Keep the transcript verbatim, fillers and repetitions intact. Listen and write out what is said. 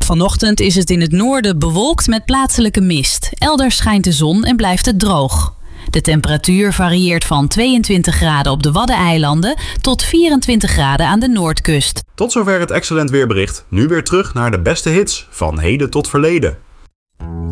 Vanochtend is het in het noorden bewolkt met plaatselijke mist. Elders schijnt de zon en blijft het droog. De temperatuur varieert van tweeëntwintig graden op de Waddeneilanden tot vierentwintig graden aan de Noordkust. Tot zover het Excellent Weerbericht. Nu weer terug naar de beste hits van heden tot verleden.